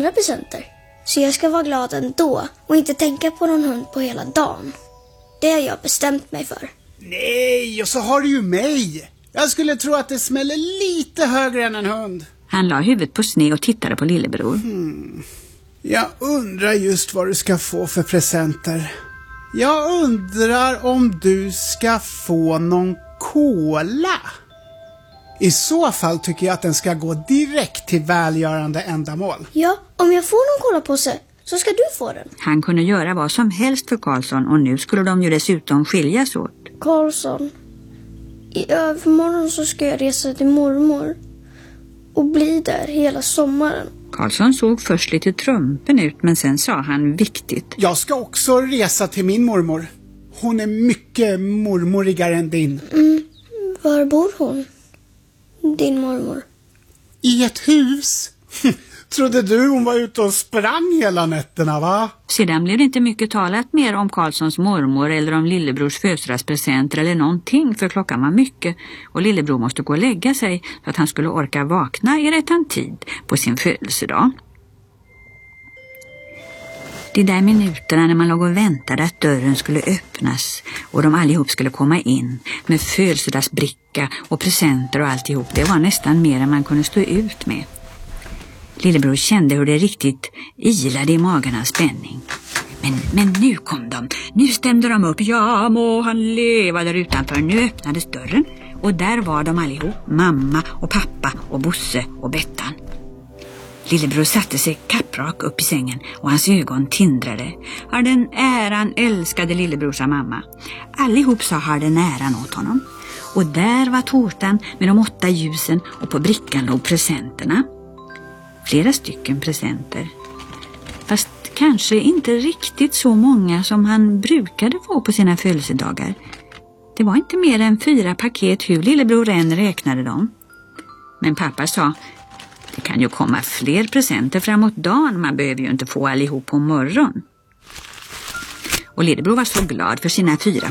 andra presenter. Så jag ska vara glad ändå och inte tänka på någon hund på hela dagen. Det har jag bestämt mig för. Nej, och så har du ju mig. Jag skulle tro att det smäller lite högre än en hund. Han la huvudet på sned och tittade på lillebror. Jag undrar just vad du ska få för presenter. Jag undrar om du ska få någon cola. I så fall tycker jag att den ska gå direkt till välgörande ändamål. Ja, om jag får någon kolapåse så ska du få den. Han kunde göra vad som helst för Karlsson och nu skulle de ju dessutom skiljas åt. Karlsson, i övermorgon så ska jag resa till mormor och bli där hela sommaren. Karlsson såg först lite trumpen ut men sen sa han viktigt. Jag ska också resa till min mormor. Hon är mycket mormorigare än din. Var bor hon? Din mormor? I ett hus. Trodde du hon var ute och sprang hela nätterna, va? Sedan blev det inte mycket talat mer om Karlssons mormor eller om lillebrors födelsedagspresenter eller någonting, för klockan var mycket och lillebror måste gå och lägga sig så att han skulle orka vakna i rättan tid på sin födelsedag. De där minuterna när man låg och väntade att dörren skulle öppnas och de allihop skulle komma in med födelsedagsbricka och presenter och alltihop, det var nästan mer än man kunde stå ut med. Lillebror kände hur det riktigt ilade i magen av spänning. Men nu kom de. Nu stämde de upp. Ja, må han leva där utanför. Nu öppnades dörren och där var de allihop. Mamma och pappa och Bosse och Bettan. Lillebror satte sig kapprak upp i sängen och hans ögon tindrade. Har den äran älskade lillebror, sa mamma. Allihop sa har den äran åt honom. Och där var tårtan med de 8 ljusen och på brickan låg presenterna. Flera stycken presenter. Fast kanske inte riktigt så många som han brukade få på sina födelsedagar. Det var inte mer än 4 paket hur lillebror än räknade dem. Men pappa sa, det kan ju komma fler presenter framåt dagen. Man behöver ju inte få allihop på morgon. Och lillebror var så glad för sina 4